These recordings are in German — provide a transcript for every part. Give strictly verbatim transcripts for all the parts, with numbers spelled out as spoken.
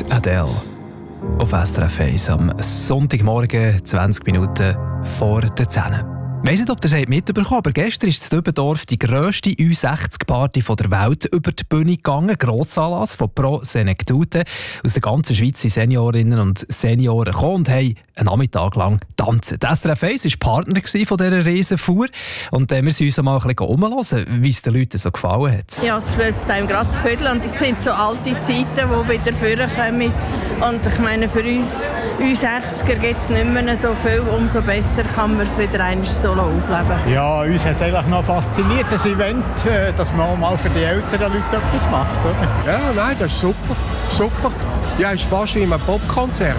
Adele auf S R F eins am Sonntagmorgen, zwanzig Minuten vor der zehn. Ich weiss nicht, ob ihr es mitbekommen habt, aber gestern ist in Dübendorf die grösste Ü sechzig Party der Welt über die Bühne gegangen. Grossanlass von Pro Senectute. Aus der ganzen Schweiz sind Seniorinnen und Senioren gekommen und haben einen Nachmittag lang tanzen. Das S R F eins war Partner von dieser Riesenfuhr. Und äh, wir sind uns mal ein bisschen umhören, wie es den Leuten so gefallen hat. Ja, es fliegt einem gerade zu Viertel. Und das sind so alte Zeiten, die wieder vorkommen. Und ich meine, für uns Ü sechziger gibt es nicht mehr so viel. Umso besser kann man es wieder einmal so aufleben. Ja, uns hat eigentlich noch fasziniert, das Event, dass man auch mal für die älteren Leute etwas macht, oder? Ja, nein, das ist super. Super. Ja, es ist fast wie ein Popkonzert.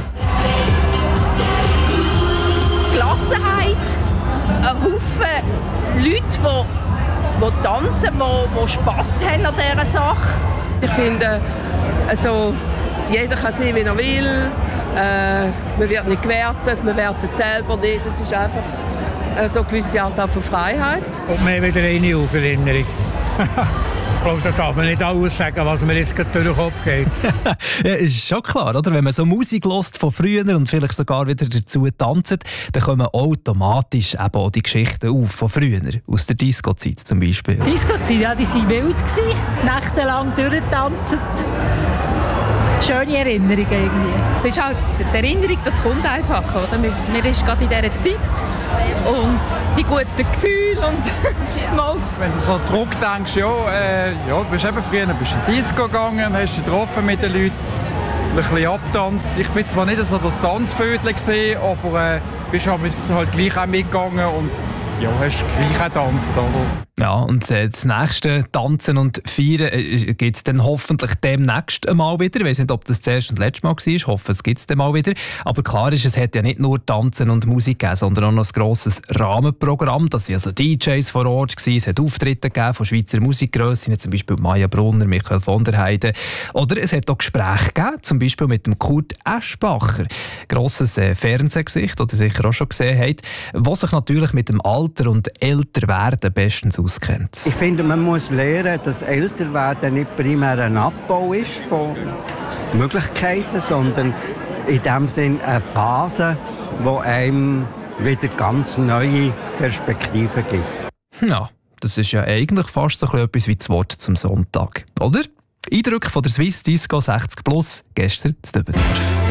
Gelassenheit, ein Haufen Leute, die, die tanzen, die, die Spass haben an dieser Sache. Ich finde, also, jeder kann sein, wie er will. Äh, man wird nicht gewertet, man wertet selber nicht. Das ist einfach so eine gewisse Art von Freiheit. Und mehr wieder eine Auferinnerung. Ich glaube, da darf man nicht alles sagen, was mir jetzt gerade durch den Kopf geht. Ja, ist schon klar, oder? Wenn man so Musik hört von früher und vielleicht sogar wieder dazu tanzt, dann kommen automatisch eben auch die Geschichten auf von früher, aus der Disco-Zeit zum Beispiel. Die Disco-Zeit, ja, die waren wild, nächtelang durchgetanzt. Schöne Erinnerung irgendwie. Es ist halt, die Erinnerung, das kommt einfach, oder? Man, man ist gerade in dieser Zeit und die guten Gefühle und mal. Wenn du so zurückdenkst, ja, äh, ja, du bist eben früher bist in die Disco gegangen, hast dich getroffen mit den Leuten, ein bisschen abgetanzt. Ich bin zwar nicht so das Tanzvödel gesehen, aber äh, bist halt gleich auch mitgegangen und ja, hast gleich auch getanzt, oder? Ja, und äh, das nächste Tanzen und Feiern äh, gibt es dann hoffentlich demnächst einmal wieder. Ich weiss nicht, ob das das erste und letzte Mal war. Ich hoffe, es gibt es dann mal wieder. Aber klar ist, es hat ja nicht nur Tanzen und Musik gegeben, sondern auch noch ein grosses Rahmenprogramm. Da waren also D Js vor Ort gewesen. Es hat Auftritte gegeben von Schweizer Musikgrössen, zum Beispiel Maja Brunner, Michael von der Heide. Oder es hat auch Gespräche gegeben, zum Beispiel mit dem Kurt Eschbacher. Grosses äh, Fernsehgesicht, das ihr sicher auch schon gesehen habt, was sich natürlich mit dem Alter und Älterwerden bestens auskennt. Ich finde, man muss lernen, dass Älterwerden nicht primär ein Abbau ist von Möglichkeiten, sondern in dem Sinn eine Phase, die einem wieder ganz neue Perspektiven gibt. Ja, das ist ja eigentlich fast so etwas wie das Wort zum Sonntag, oder? Eindrücke von der Swiss Disco sechzig plus gestern in Dübendorf.